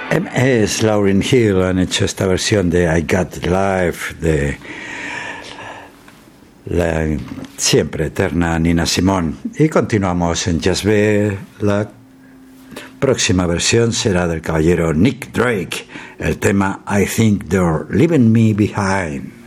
Es Lauryn Hill, han hecho esta versión de I Got Life de la siempre eterna Nina Simone. Y continuamos en Jazz B. La próxima versión será del caballero Nick Drake, el tema I Think They're Leaving Me Behind.